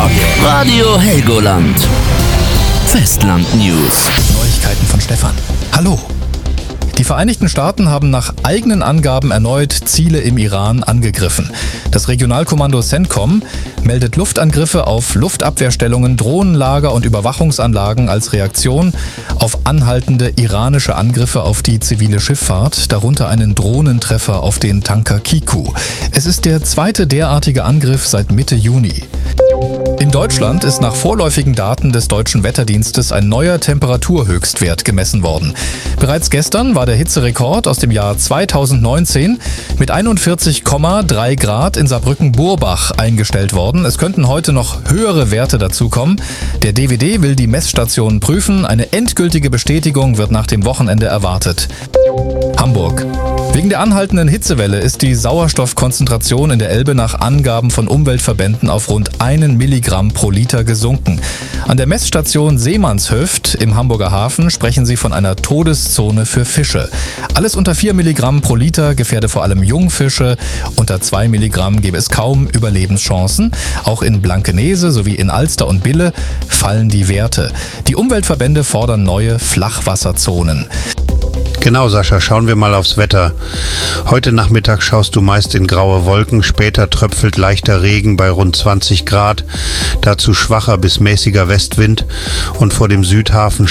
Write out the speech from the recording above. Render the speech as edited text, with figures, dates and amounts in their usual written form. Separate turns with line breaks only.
Radio Helgoland. Festland News.
Neuigkeiten von Stefan. Hallo. Die Vereinigten Staaten haben nach eigenen Angaben erneut Ziele im Iran angegriffen. Das Regionalkommando CENTCOM meldet Luftangriffe auf Luftabwehrstellungen, Drohnenlager und Überwachungsanlagen als Reaktion auf anhaltende iranische Angriffe auf die zivile Schifffahrt, darunter einen Drohnentreffer auf den Tanker Kiku. Es ist der zweite derartige Angriff seit Mitte Juni. In Deutschland ist nach vorläufigen Daten des Deutschen Wetterdienstes ein neuer Temperaturhöchstwert gemessen worden. Bereits gestern war der Hitzerekord aus dem Jahr 2019 mit 41,3 Grad in Saarbrücken-Burbach eingestellt worden. Es könnten heute noch höhere Werte dazukommen. Der DWD will die Messstationen prüfen. Eine endgültige Bestätigung wird nach dem Wochenende erwartet. Hamburg. Wegen der anhaltenden Hitzewelle ist die Sauerstoffkonzentration in der Elbe nach Angaben von Umweltverbänden auf rund 1 Milligramm pro Liter gesunken. An der Messstation Seemannshöft im Hamburger Hafen sprechen sie von einer Todeszone für Fische. Alles unter 4 Milligramm pro Liter gefährde vor allem Jungfische. Unter 2 Milligramm gäbe es kaum Überlebenschancen. Auch in Blankenese sowie in Alster und Bille fallen die Werte. Die Umweltverbände fordern neue Flachwasserzonen.
Genau, Sascha, schauen wir mal aufs Wetter. Heute Nachmittag schaust du meist in graue Wolken, später tröpfelt leichter Regen bei rund 20 Grad, dazu schwacher bis mäßiger Westwind und vor dem Südhafen